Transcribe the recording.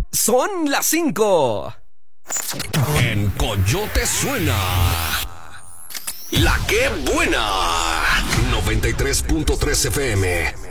Son las 5. En Coyote suena La Que Buena 93.3 FM.